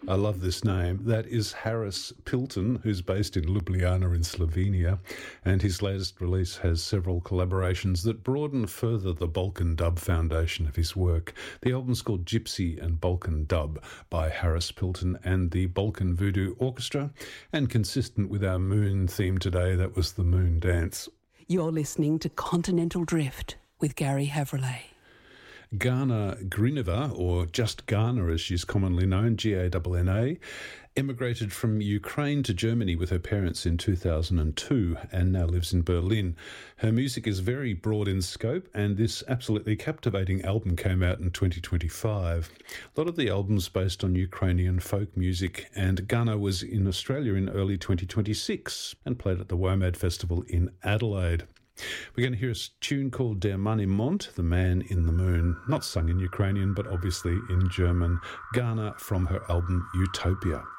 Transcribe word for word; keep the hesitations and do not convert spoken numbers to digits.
I love this name. That is Haris Pilton, who's based in Ljubljana in Slovenia, and his latest release has several collaborations that broaden further the Balkan Dub foundation of his work. The album's called Gypsy and Balkan Dub by Haris Pilton and the Balkan Voodoo Orchestra, and consistent with our moon theme today, that was the Moon Dance. You're listening to Continental Drift with Gary Havrillay. Gana Grineva, or just Gana as she's commonly known, G A N N A, emigrated from Ukraine to Germany with her parents in two thousand two and now lives in Berlin. Her music is very broad in scope, and this absolutely captivating album came out in twenty twenty-five. A lot of the album's based on Ukrainian folk music, and Gana was in Australia in early twenty twenty-six and played at the WOMAD Festival in Adelaide. We're going to hear a tune called Der Mann im Mond, The Man in the Moon, not sung in Ukrainian, but obviously in German. Gana from her album Utopia.